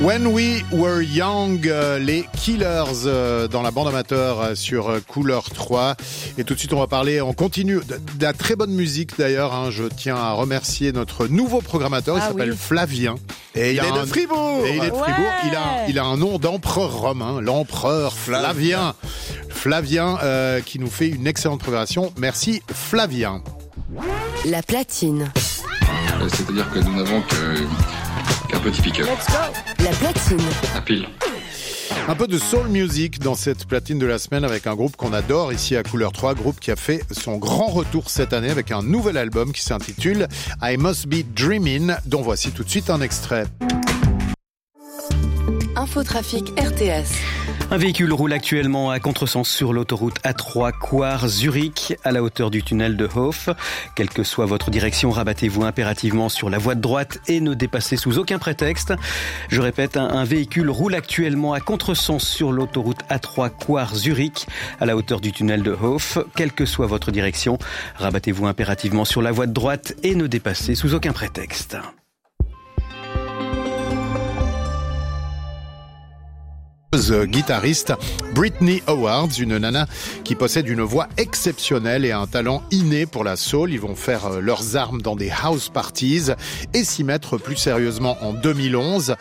When We Were Young, les Killers dans la bande amateur sur Couleur 3. Et tout de suite, on continue de la très bonne musique d'ailleurs. Je tiens à remercier notre nouveau programmateur, il s'appelle Flavien. Et il est de Fribourg. Et il est de Fribourg. Il a un nom d'empereur romain, l'empereur Flavien. Flavien qui nous fait une excellente programmation. Merci Flavien. La platine. C'est-à-dire que nous n'avons qu'un petit pick-up. La platine. À pile. Un peu de soul music dans cette platine de la semaine avec un groupe qu'on adore ici à Couleur 3, groupe qui a fait son grand retour cette année avec un nouvel album qui s'intitule I Must Be Dreamin', dont voici tout de suite un extrait. Infotrafic RTS. Un véhicule roule actuellement à contresens sur l'autoroute A3 Coire-Zurich à la hauteur du tunnel de Hof. Quelle que soit votre direction, rabattez-vous impérativement sur la voie de droite et ne dépassez sous aucun prétexte. Je répète, un véhicule roule actuellement à contresens sur l'autoroute A3 Coire-Zurich à la hauteur du tunnel de Hof. Quelle que soit votre direction, rabattez-vous impérativement sur la voie de droite et ne dépassez sous aucun prétexte. Guitariste Britney Howard, une nana qui possède une voix exceptionnelle et un talent inné pour la soul. Ils vont faire leurs armes dans des house parties et s'y mettre plus sérieusement en 2011